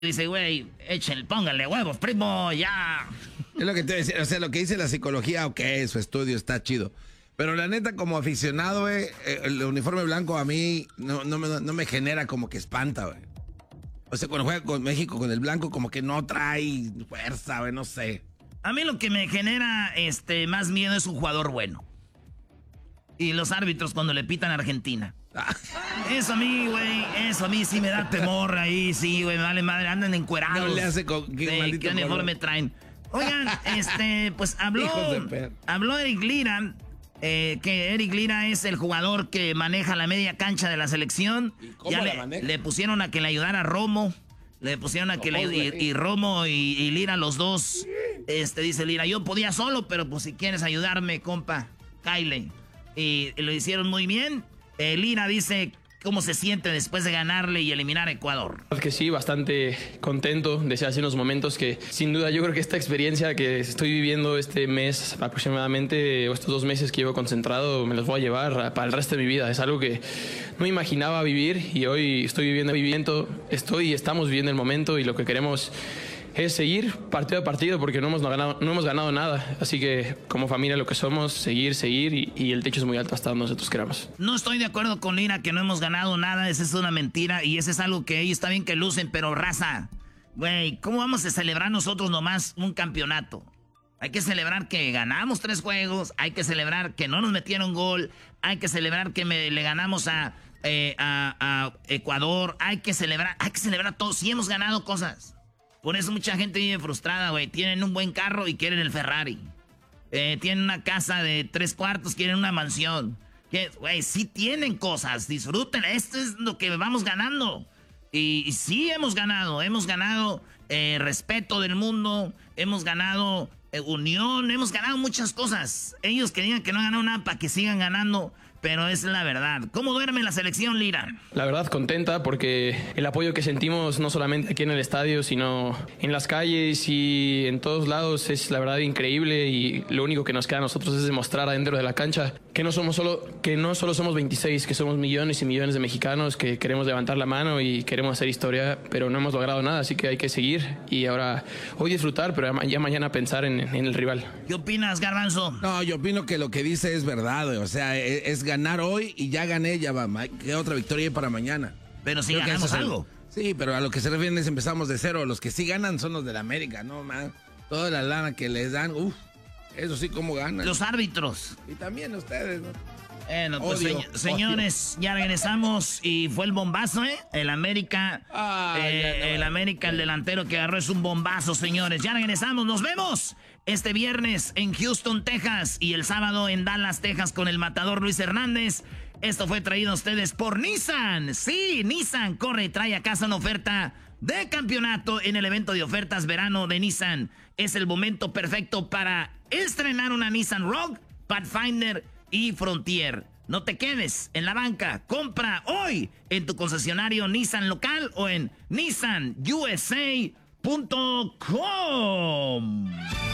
dice, güey, échenle, pónganle huevos, primo, ya. Es lo que te voy a decir, o sea, lo que dice la psicología, ok, su estudio está chido. Pero la neta, como aficionado, güey, el uniforme blanco a mí no me genera como que espanta, güey. O sea, cuando juega con México con el blanco, como que no trae fuerza, güey, no sé. A mí lo que me genera más miedo es un jugador bueno. Y los árbitros cuando le pitan a Argentina. Eso a mí, güey, eso a mí sí me da temor ahí, sí, güey, me vale madre, andan encuerados. No le hace con ¿Qué uniforme traen? Oigan, pues habló Eric Lira, que Eric Lira es el jugador que maneja la media cancha de la selección. ¿Y cómo ya la maneja? le pusieron a que le ayudara a Romo. Le pusieron a que y Romo y Lira, los dos. Dice Lira, yo podía solo, pero pues si quieres ayudarme, compa, Kyle. Y lo hicieron muy bien. Lira dice cómo se siente después de ganarle y eliminar a Ecuador. Que sí, bastante contento. Decía hace unos momentos que sin duda yo creo que esta experiencia que estoy viviendo este mes aproximadamente, o estos 2 meses que llevo concentrado, me los voy a llevar para el resto de mi vida. Es algo que no imaginaba vivir y hoy estoy viviendo estamos viviendo el momento y lo que queremos es seguir partido a partido porque no hemos ganado nada. Así que como familia lo que somos, seguir y el techo es muy alto hasta donde nosotros queramos. No estoy de acuerdo con Lira que no hemos ganado nada, esa es una mentira y ese es algo que ellos está bien que lucen, pero raza, güey, ¿cómo vamos a celebrar nosotros nomás un campeonato? Hay que celebrar que ganamos 3 juegos, hay que celebrar que no nos metieron gol, hay que celebrar que le ganamos a Ecuador, hay que celebrar todo, sí hemos ganado cosas. Por eso mucha gente vive frustrada, güey. Tienen un buen carro y quieren el Ferrari. Tienen una casa de 3 cuartos, quieren una mansión. Güey, sí tienen cosas, disfruten. Esto es lo que vamos ganando. Y sí hemos ganado respeto del mundo, hemos ganado unión, hemos ganado muchas cosas. Ellos que digan que no han ganado nada para que sigan ganando, pero es la verdad. ¿Cómo duerme la selección, Lira? La verdad contenta porque el apoyo que sentimos no solamente aquí en el estadio, sino en las calles y en todos lados es la verdad increíble y lo único que nos queda a nosotros es demostrar adentro de la cancha que no solo somos 26, que somos millones y millones de mexicanos que queremos levantar la mano y queremos hacer historia, pero no hemos logrado nada, así que hay que seguir y ahora hoy disfrutar, pero ya mañana pensar en el rival. ¿Qué opinas, Garbanzo? No, yo opino que lo que dice es verdad, güey. O sea, es ganar hoy y ya gané, ya va. ¿Qué otra victoria hay para mañana? Pero si ganamos algo. Sí, pero a lo que se refieren es empezamos de cero. Los que sí ganan son los de la América, ¿no, man? Toda la lana que les dan, eso sí, cómo ganan. Los árbitros. Y también ustedes, ¿no? Pues señores, ya regresamos y fue el bombazo, ¿eh? El América, el delantero que agarró es un bombazo, señores. Ya regresamos, nos vemos este viernes en Houston, Texas y el sábado en Dallas, Texas con el matador Luis Hernández. Esto fue traído a ustedes por Nissan. Sí, Nissan corre y trae a casa una oferta de campeonato en el evento de ofertas verano de Nissan. Es el momento perfecto para estrenar una Nissan Rogue, Pathfinder y Frontier. No te quedes en la banca. Compra hoy en tu concesionario Nissan local o en nissanusa.com.